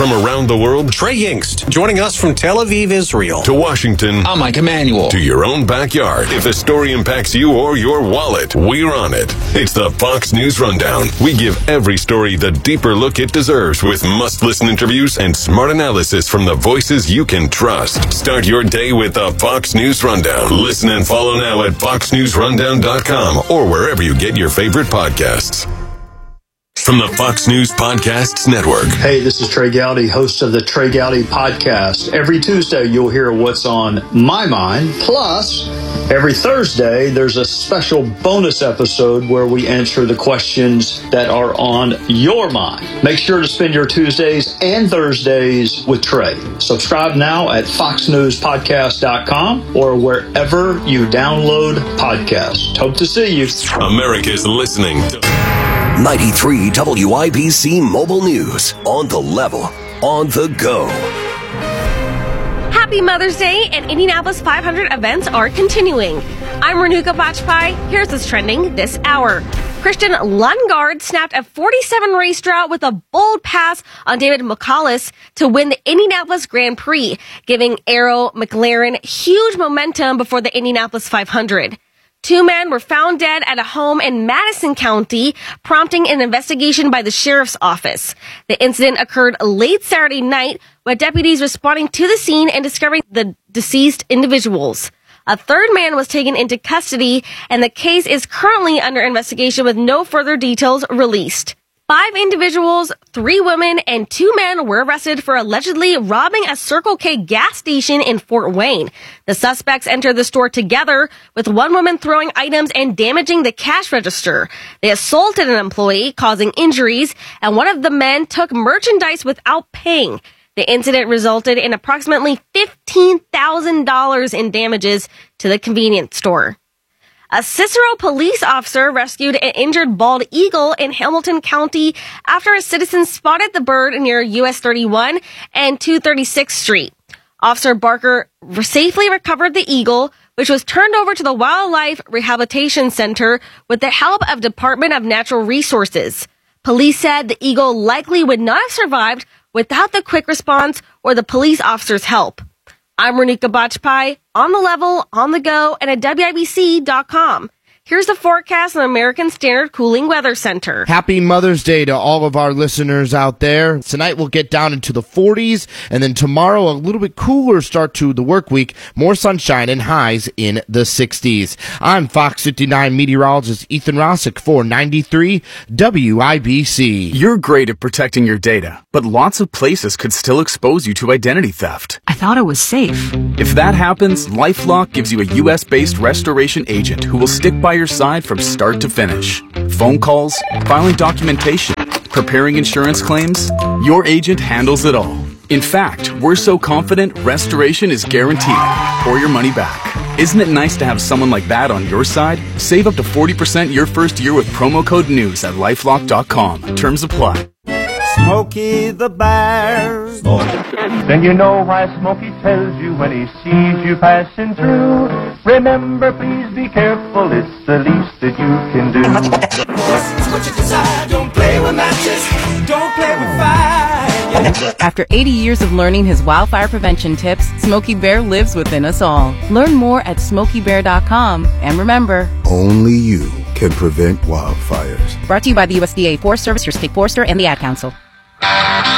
from around the world. Trey Yingst, joining us from Tel Aviv, Israel. To Washington. I'm Mike Emanuel. To your own backyard. If the story impacts you or your wallet, we're on it. It's the Fox News Rundown. We give every story the deeper look it deserves with must-listen interviews and smart analysis from the voices you can trust. Start your day with the Fox News Rundown. Listen and follow now at foxnewsrundown.com or wherever you get your favorite podcasts. From the Fox News Podcasts Network. Hey, this is Trey Gowdy, host of the Trey Gowdy Podcast. Every Tuesday, you'll hear what's on my mind. Plus, every Thursday, there's a special bonus episode where we answer the questions that are on your mind. Make sure to spend your Tuesdays and Thursdays with Trey. Subscribe now at foxnewspodcast.com or wherever you download podcasts. Hope to see you. America's listening to 93 WIBC Mobile News. On the level, on the go. Happy Mother's Day, and Indianapolis 500 events are continuing. I'm Renuka Bajpai. Here's what's trending this hour. Christian Lundgaard snapped a 47-race drought with a bold pass on David McCullough to win the Indianapolis Grand Prix, giving Arrow McLaren huge momentum before the Indianapolis 500. 2 men were found dead at a home in Madison County, prompting an investigation by the sheriff's office. The incident occurred late Saturday night, with deputies responding to the scene and discovering the deceased individuals. A 3rd man was taken into custody, and the case is currently under investigation with no further details released. 5 individuals, 3 women, and 2 men were arrested for allegedly robbing a Circle K gas station in Fort Wayne. The suspects entered the store together, with 1 woman throwing items and damaging the cash register. They assaulted an employee, causing injuries, and one of the men took merchandise without paying. The incident resulted in approximately $15,000 in damages to the convenience store. A Cicero police officer rescued an injured bald eagle in Hamilton County after a citizen spotted the bird near US 31 and 236th Street. Officer Barker safely recovered the eagle, which was turned over to the Wildlife Rehabilitation Center with the help of Department of Natural Resources. Police said the eagle likely would not have survived without the quick response or the police officer's help. I'm Renuka Bajpai, on the level, on the go, and at WIBC.com. Here's the forecast on American Standard Cooling Weather Center. Happy Mother's Day to all of our listeners out there. Tonight we'll get down into the 40s, and then tomorrow a little bit cooler start to the work week. More sunshine and highs in the 60s. I'm Fox 59 meteorologist Ethan Rossick for 93 WIBC. You're great at protecting your data, but lots of places could still expose you to identity theft. I thought it was safe. If that happens, LifeLock gives you a U.S.-based restoration agent who will stick by your side from start to finish. Phone calls, filing documentation, preparing insurance claims, your agent handles it all. In fact, we're so confident restoration is guaranteed or your money back. Isn't it nice to have someone like that on your side? Save up to 40% your first year with promo code NEWS at LifeLock.com. Terms apply. Smokey the Bear. Then you know why Smokey tells you when he sees you passing through. Remember, please be careful, it's the least that you can do. It's what you decide, don't play with matches, don't play with fire. After 80 years of learning his wildfire prevention tips, Smokey Bear lives within us all. Learn more at SmokeyBear.com. And remember, only you can prevent wildfires. Brought to you by the USDA Forest Service, your state forester, and the Ad Council.